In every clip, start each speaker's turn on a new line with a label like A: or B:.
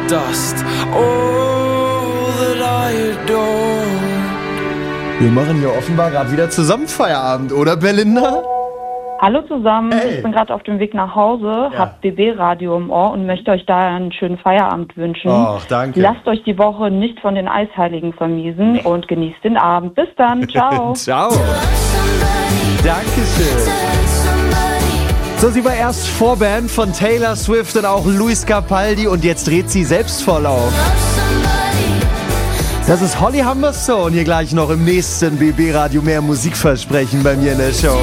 A: dust, all that I adore.
B: Wir machen hier offenbar gerade wieder zusammen Feierabend, oder Belinda?
C: Hallo zusammen,
B: Hey.
C: Ich bin gerade auf dem Weg nach Hause, hab BB-Radio im Ohr und möchte euch da einen schönen Feierabend wünschen.
B: Och, danke.
C: Lasst euch die Woche nicht von den Eisheiligen vermiesen und genießt den Abend. Bis dann, ciao.
B: Ciao. Dankeschön. So, sie war erst Vorband von Taylor Swift und auch Luis Capaldi und jetzt dreht sie selbst voll auf. Das ist Holly Humberstone hier gleich noch im nächsten BB-Radio mehr Musikversprechen bei mir in der Show.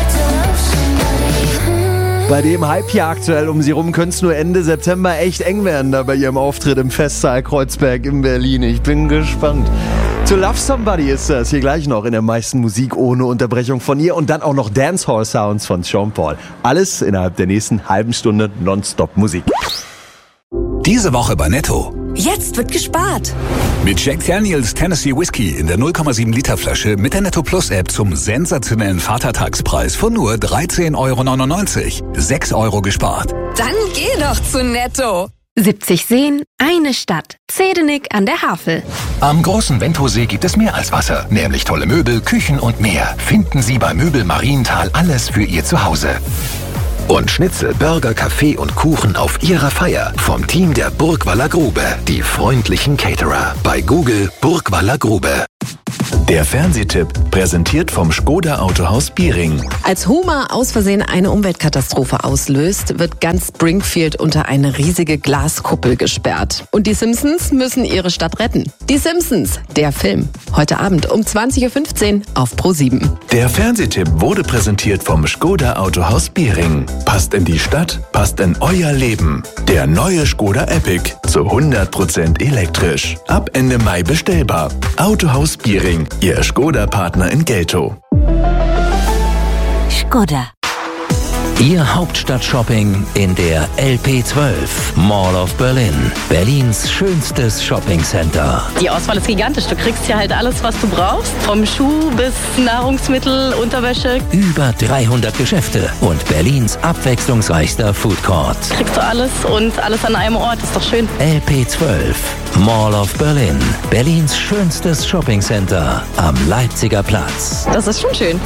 B: Bei dem Hype hier aktuell um sie rum könnte es nur Ende September echt eng werden, da bei ihrem Auftritt im Festsaal Kreuzberg in Berlin. Ich bin gespannt. To Love Somebody ist das hier gleich noch in der meisten Musik ohne Unterbrechung von ihr und dann auch noch Dancehall-Sounds von Sean Paul. Alles innerhalb der nächsten halben Stunde Nonstop Musik.
D: Diese Woche bei Netto.
E: Jetzt wird gespart.
D: Mit Jack Daniels Tennessee Whiskey in der 0,7 Liter Flasche mit der Netto Plus App zum sensationellen Vatertagspreis von nur 13,99 €. 6 € gespart.
E: Dann geh doch zu Netto.
F: 70 Seen, eine Stadt. Zedenik an der Havel.
G: Am großen Ventosee gibt es mehr als Wasser, nämlich tolle Möbel, Küchen und mehr. Finden Sie bei Möbel Marienthal alles für Ihr Zuhause. Und Schnitzel, Burger, Kaffee und Kuchen auf Ihrer Feier vom Team der Burgwaller Grube. Die freundlichen Caterer. Bei Google Burgwaller Grube. Der Fernsehtipp, präsentiert vom Škoda Autohaus Biering.
H: Als Homer aus Versehen eine Umweltkatastrophe auslöst, wird ganz Springfield unter eine riesige Glaskuppel gesperrt. Und die Simpsons müssen ihre Stadt retten. Die Simpsons, der Film. Heute Abend um 20:15 Uhr auf Pro7.
G: Der Fernsehtipp wurde präsentiert vom Škoda Autohaus Biering. Passt in die Stadt, passt in euer Leben. Der neue Škoda Epic zu 100% elektrisch. Ab Ende Mai bestellbar. Autohaus Biering, Ihr Škoda-Partner in Geltow.
E: Škoda.
I: Ihr Hauptstadt-Shopping in der LP12 Mall of Berlin. Berlins schönstes Shoppingcenter.
J: Die Auswahl ist gigantisch. Du kriegst hier halt alles, was du brauchst. Vom Schuh bis Nahrungsmittel, Unterwäsche.
I: Über 300 Geschäfte und Berlins abwechslungsreichster Food Court.
J: Kriegst du alles und alles an einem Ort. Ist doch schön.
I: LP12 Mall of Berlin. Berlins schönstes Shoppingcenter am Leipziger Platz.
J: Das ist schon schön.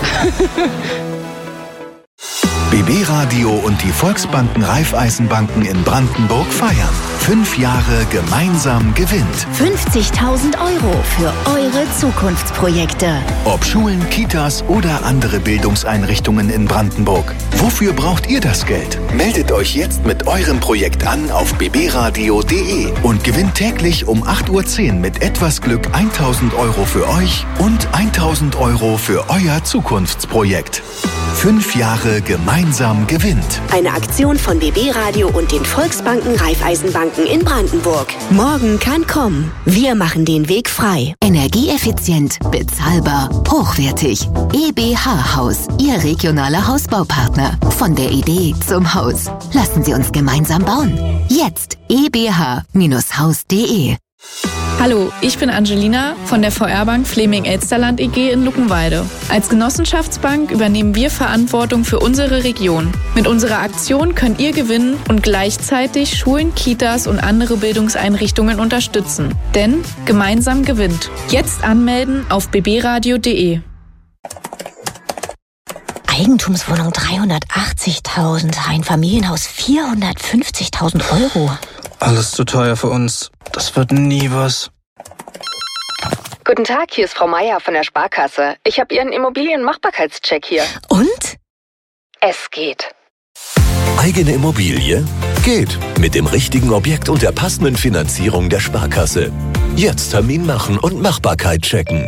G: BB Radio und die Volksbanken Raiffeisenbanken in Brandenburg feiern. 5 Jahre gemeinsam gewinnt.
E: 50.000 € für eure Zukunftsprojekte.
G: Ob Schulen, Kitas oder andere Bildungseinrichtungen in Brandenburg. Wofür braucht ihr das Geld? Meldet euch jetzt mit eurem Projekt an auf bbradio.de und gewinnt täglich um 8:10 Uhr mit etwas Glück 1.000 € für euch und 1.000 € für euer Zukunftsprojekt. 5 Jahre gemeinsam gewinnt.
E: Eine Aktion von BB Radio und den Volksbanken Raiffeisenbanken in Brandenburg. Morgen kann kommen. Wir machen den Weg frei. Energieeffizient, bezahlbar, hochwertig. EBH Haus, Ihr regionaler Hausbaupartner. Von der Idee zum Haus. Lassen Sie uns gemeinsam bauen. Jetzt ebh-haus.de.
K: Hallo, ich bin Angelina von der VR-Bank Fleming-Elsterland EG in Luckenwalde. Als Genossenschaftsbank übernehmen wir Verantwortung für unsere Region. Mit unserer Aktion könnt ihr gewinnen und gleichzeitig Schulen, Kitas und andere Bildungseinrichtungen unterstützen. Denn gemeinsam gewinnt. Jetzt anmelden auf bbradio.de.
E: Eigentumswohnung 380.000, ein Familienhaus 450.000 €.
L: Alles zu teuer für uns. Das wird nie was.
M: Guten Tag, hier ist Frau Meier von der Sparkasse. Ich habe Ihren Immobilienmachbarkeitscheck hier.
E: Und?
M: Es geht.
N: Eigene Immobilie? Geht. Mit dem richtigen Objekt und der passenden Finanzierung der Sparkasse. Jetzt Termin machen und Machbarkeit checken.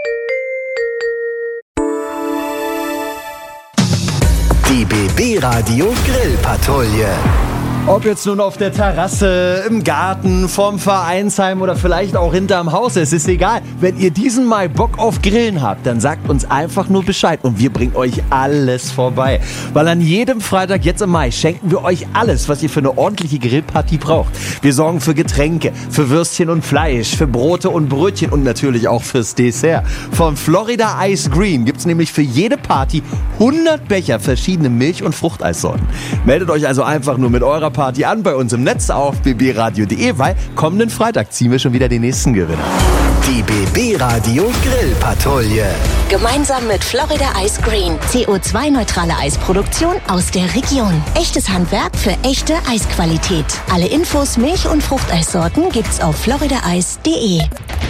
B: Die BB Radio Grillpatrouille. Ob jetzt nun auf der Terrasse, im Garten, vorm Vereinsheim oder vielleicht auch hinterm Haus, es ist egal. Wenn ihr diesen Mai Bock auf Grillen habt, dann sagt uns einfach nur Bescheid und wir bringen euch alles vorbei. Weil an jedem Freitag jetzt im Mai schenken wir euch alles, was ihr für eine ordentliche Grillparty braucht. Wir sorgen für Getränke, für Würstchen und Fleisch, für Brote und Brötchen und natürlich auch fürs Dessert. Von Florida Ice Green gibt's nämlich für jede Party 100 Becher verschiedene Milch- und Fruchteissorten. Meldet euch also einfach nur mit eurer Sommerparty an bei uns im Netz auf bbradio.de, weil kommenden Freitag ziehen wir schon wieder den nächsten Gewinner.
O: Die BB Radio Grillpatrouille.
E: Gemeinsam mit Florida Ice Green. CO2-neutrale Eisproduktion aus der Region. Echtes Handwerk für echte Eisqualität. Alle Infos, Milch- und Fruchteissorten gibt's auf floridaice.de.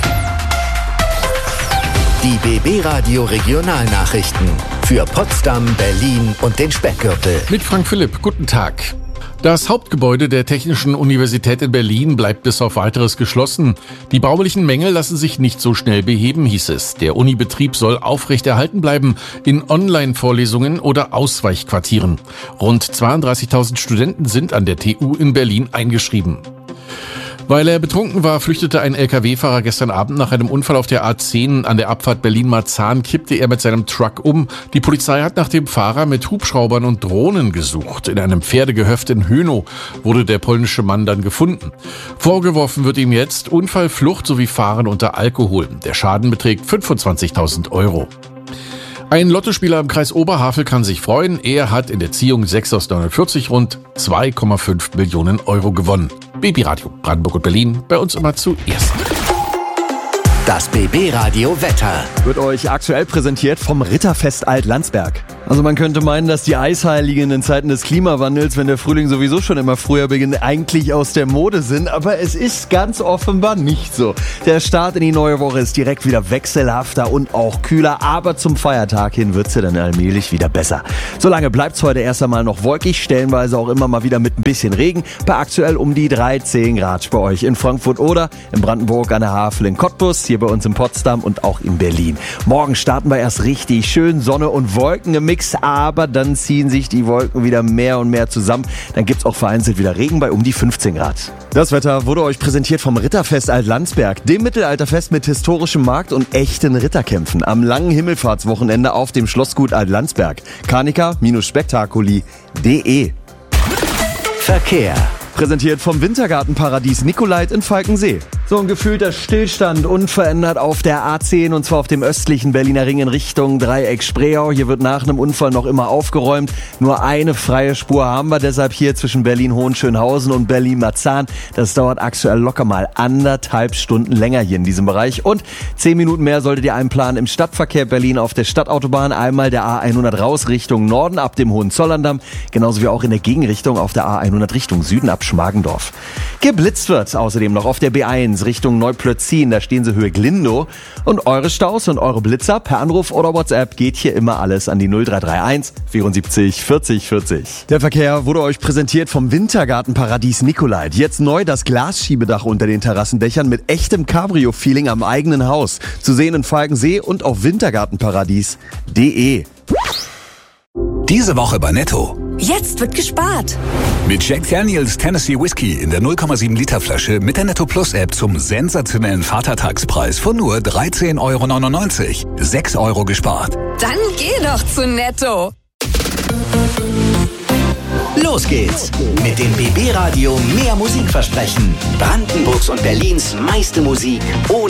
O: Die BB Radio Regionalnachrichten. Für Potsdam, Berlin und den Speckgürtel.
P: Mit Frank Philipp, guten Tag. Das Hauptgebäude der Technischen Universität in Berlin bleibt bis auf Weiteres geschlossen. Die baulichen Mängel lassen sich nicht so schnell beheben, hieß es. Der Unibetrieb soll aufrechterhalten bleiben in Online-Vorlesungen oder Ausweichquartieren. Rund 32.000 Studenten sind an der TU in Berlin eingeschrieben. Weil er betrunken war, flüchtete ein Lkw-Fahrer gestern Abend nach einem Unfall auf der A10 an der Abfahrt Berlin-Marzahn, kippte er mit seinem Truck um. Die Polizei hat nach dem Fahrer mit Hubschraubern und Drohnen gesucht. In einem Pferdegehöft in Hönow wurde der polnische Mann dann gefunden. Vorgeworfen wird ihm jetzt Unfall, Flucht sowie Fahren unter Alkohol. Der Schaden beträgt 25.000 €. Ein Lottospieler im Kreis Oberhavel kann sich freuen. Er hat in der Ziehung 6 aus 49 rund 2,5 Millionen € gewonnen. BB Radio Brandenburg und Berlin, bei uns immer zuerst.
O: Das BB Radio Wetter
B: wird euch aktuell präsentiert vom Ritterfest Alt-Landsberg. Also man könnte meinen, dass die Eisheiligen in Zeiten des Klimawandels, wenn der Frühling sowieso schon immer früher beginnt, eigentlich aus der Mode sind. Aber es ist ganz offenbar nicht so. Der Start in die neue Woche ist direkt wieder wechselhafter und auch kühler. Aber zum Feiertag hin wird's ja dann allmählich wieder besser. Solange bleibt's heute erst einmal noch wolkig, stellenweise auch immer mal wieder mit ein bisschen Regen. Bei aktuell um die 13 Grad bei euch in Frankfurt oder in Brandenburg an der Havel in Cottbus, hier bei uns in Potsdam und auch in Berlin. Morgen starten wir erst richtig schön, Sonne und Wolken im Mix, aber dann ziehen sich die Wolken wieder mehr und mehr zusammen. Dann gibt's auch vereinzelt wieder Regen bei um die 15 Grad. Das Wetter wurde euch präsentiert vom Ritterfest Alt-Landsberg, dem Mittelalterfest mit historischem Markt und echten Ritterkämpfen am langen Himmelfahrtswochenende auf dem Schlossgut Alt-Landsberg. Carnica-Spektakuli.de.
O: Verkehr.
B: Präsentiert vom Wintergartenparadies Nicolait in Falkensee. So ein gefühlter Stillstand, unverändert auf der A10 und zwar auf dem östlichen Berliner Ring in Richtung Dreieck-Spreeau. Hier wird nach einem Unfall noch immer aufgeräumt. Nur eine freie Spur haben wir deshalb hier zwischen Berlin-Hohenschönhausen und Berlin-Marzahn. Das dauert aktuell locker mal 1,5 Stunden länger hier in diesem Bereich. Und 10 Minuten mehr solltet ihr einplanen im Stadtverkehr Berlin auf der Stadtautobahn. Einmal der A100 raus Richtung Norden ab dem Hohenzollerndamm. Genauso wie auch in der Gegenrichtung auf der A100 Richtung Süden ab Schmargendorf. Geblitzt wird außerdem noch auf der B1 Richtung Neuplötzin, da stehen sie Höhe Glindow. Und eure Staus und eure Blitzer per Anruf oder WhatsApp geht hier immer alles an die 0331 74 40 40. Der Verkehr wurde euch präsentiert vom Wintergartenparadies Nicolait. Jetzt neu das Glasschiebedach unter den Terrassendächern mit echtem Cabrio-Feeling am eigenen Haus. Zu sehen in Falkensee und auf wintergartenparadies.de.
D: Diese Woche bei Netto.
Q: Jetzt wird gespart.
D: Mit Jack Daniels Tennessee Whiskey in der 0,7 Liter Flasche mit der Netto Plus App zum sensationellen Vatertagspreis von nur 13,99 €. 6 € gespart.
Q: Dann geh doch zu Netto.
O: Los geht's mit dem BB Radio mehr Musikversprechen. Brandenburgs und Berlins meiste Musik ohne